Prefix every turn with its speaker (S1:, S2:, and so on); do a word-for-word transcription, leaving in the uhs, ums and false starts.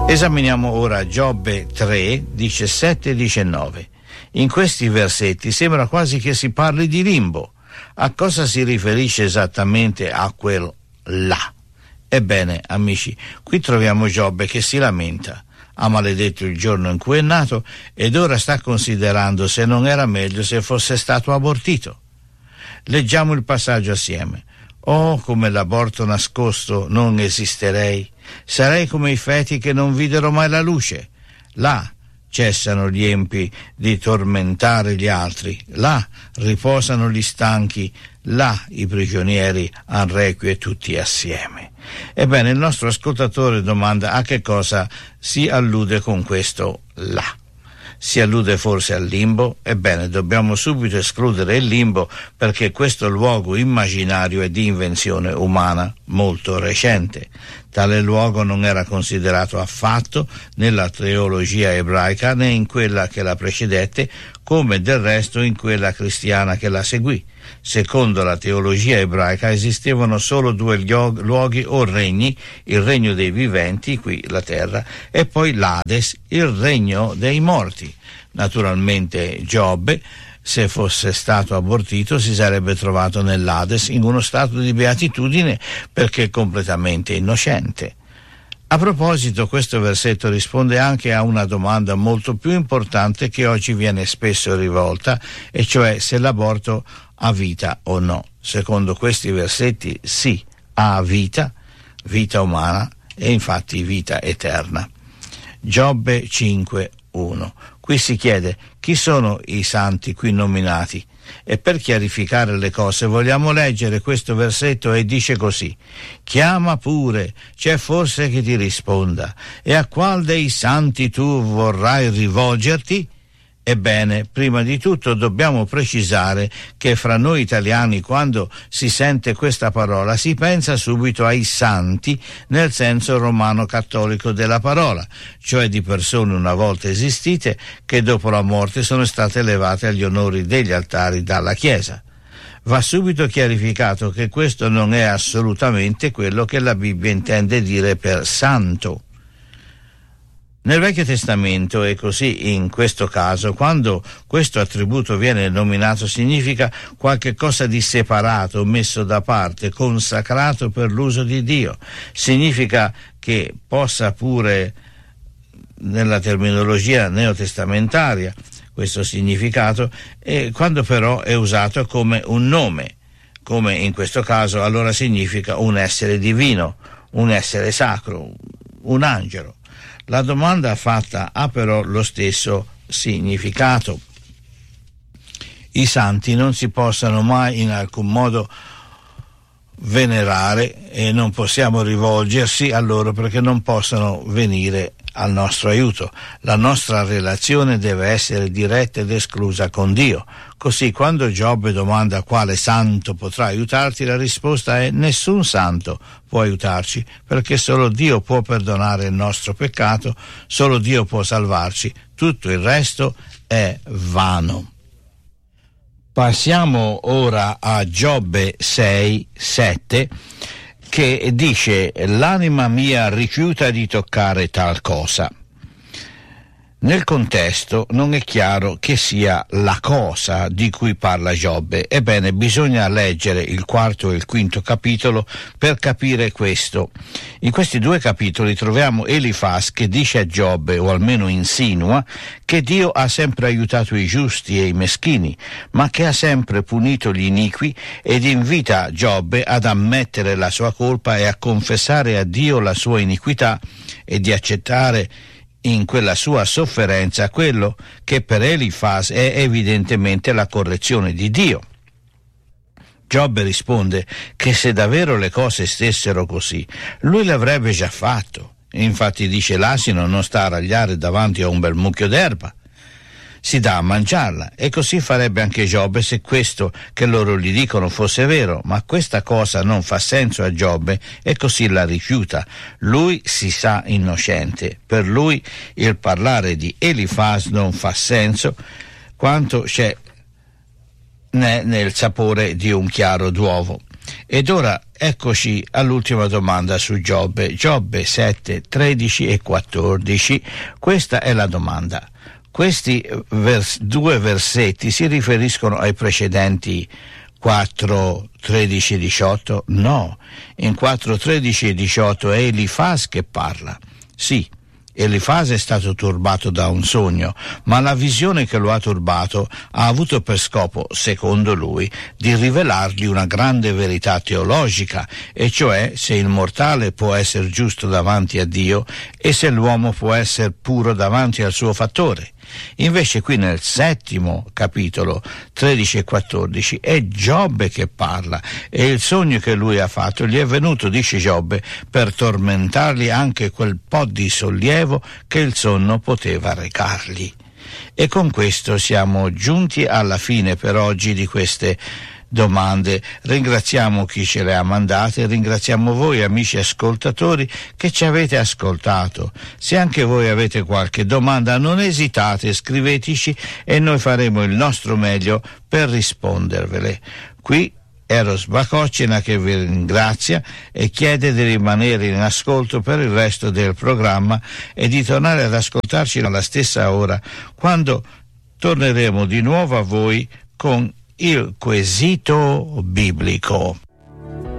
S1: Esaminiamo ora Giobbe tre, diciassette e diciannove. In questi versetti sembra quasi che si parli di limbo. A cosa si riferisce esattamente a quel là? Ebbene, amici, qui troviamo Giobbe che si lamenta. Ha maledetto il giorno in cui è nato ed ora sta considerando se non era meglio se fosse stato abortito. Leggiamo il passaggio assieme. Oh, come l'aborto nascosto non esisterei. Sarei come i feti che non videro mai la luce. Là cessano gli empi di tormentare gli altri. Là riposano gli stanchi. Là i prigionieri han requie tutti assieme. Ebbene, il nostro ascoltatore domanda a che cosa si allude con questo là. Si allude forse al limbo? Ebbene, dobbiamo subito escludere il limbo perché questo luogo immaginario è di invenzione umana molto recente. Tale luogo non era considerato affatto nella teologia ebraica né in quella che la precedette, come del resto in quella cristiana che la seguì. Secondo la teologia ebraica esistevano solo due luoghi o regni, il regno dei viventi, qui la terra, e poi l'Ades, il regno dei morti. Naturalmente Giobbe, se fosse stato abortito, si sarebbe trovato nell'Ades in uno stato di beatitudine perché è completamente innocente. A proposito, questo versetto risponde anche a una domanda molto più importante che oggi viene spesso rivolta, e cioè se l'aborto ha vita o no. Secondo questi versetti sì, ha vita, vita umana e infatti vita eterna. Giobbe cinque uno. Qui si chiede chi sono i santi qui nominati, e per chiarificare le cose vogliamo leggere questo versetto e dice così: chiama pure, c'è forse che ti risponda, e a qual dei santi tu vorrai rivolgerti? Ebbene, prima di tutto dobbiamo precisare che fra noi italiani quando si sente questa parola si pensa subito ai santi nel senso romano cattolico della parola, cioè di persone una volta esistite che dopo la morte sono state elevate agli onori degli altari dalla Chiesa. Va subito chiarificato che questo non è assolutamente quello che la Bibbia intende dire per santo. Nel Vecchio Testamento è così in questo caso, quando questo attributo viene nominato significa qualche cosa di separato, messo da parte, consacrato per l'uso di Dio. Significa che possa pure, nella terminologia neotestamentaria, questo significato, e quando però è usato come un nome, come in questo caso, allora significa un essere divino, un essere sacro, un angelo. La domanda fatta ha però lo stesso significato. I santi non si possono mai in alcun modo venerare e non possiamo rivolgersi a loro perché non possono venire al nostro aiuto. La nostra relazione deve essere diretta ed esclusa con Dio. Così quando Giobbe domanda quale santo potrà aiutarti, la risposta è nessun santo può aiutarci, perché solo Dio può perdonare il nostro peccato, solo Dio può salvarci, tutto il resto è vano. Passiamo ora a Giobbe sei sette, che dice: l'anima mia rifiuta di toccare tal cosa. Nel contesto non è chiaro che sia la cosa di cui parla Giobbe. Ebbene, bisogna leggere il quarto e il quinto capitolo per capire questo. In questi due capitoli troviamo Elifas che dice a Giobbe, o almeno insinua, che Dio ha sempre aiutato i giusti e i meschini, ma che ha sempre punito gli iniqui, ed invita Giobbe ad ammettere la sua colpa e a confessare a Dio la sua iniquità e di accettare in quella sua sofferenza quello che per Elifas è evidentemente la correzione di Dio. Giobbe risponde che se davvero le cose stessero così, lui l'avrebbe già fatto. Infatti dice: l'asino non sta a ragliare davanti a un bel mucchio d'erba, si dà a mangiarla, e così farebbe anche Giobbe se questo che loro gli dicono fosse vero, ma questa cosa non fa senso a Giobbe e così la rifiuta. Lui si sa innocente, per lui il parlare di Elifas non fa senso quanto c'è nel sapore di un chiaro d'uovo. Ed ora eccoci all'ultima domanda su Giobbe, Giobbe sette, tredici e quattordici. Questa è la domanda. Questi vers- due versetti si riferiscono ai precedenti quattro, tredici e diciotto? No, in quattro, tredici e diciotto è Elifaz che parla. Sì, Elifaz è stato turbato da un sogno, ma la visione che lo ha turbato ha avuto per scopo, secondo lui, di rivelargli una grande verità teologica, e cioè se il mortale può essere giusto davanti a Dio e se l'uomo può essere puro davanti al suo fattore. Invece qui nel settimo capitolo, tredici e quattordici, è Giobbe che parla, e il sogno che lui ha fatto gli è venuto, dice Giobbe, per tormentargli anche quel po' di sollievo che il sonno poteva recargli. E con questo siamo giunti alla fine per oggi di queste domande. Ringraziamo chi ce le ha mandate, ringraziamo voi amici ascoltatori che ci avete ascoltato. Se anche voi avete qualche domanda, non esitate, scriveteci e noi faremo il nostro meglio per rispondervele. Qui Eros Bacocena che vi ringrazia e chiede di rimanere in ascolto per il resto del programma e di tornare ad ascoltarci alla stessa ora, quando torneremo di nuovo a voi con il quesito biblico.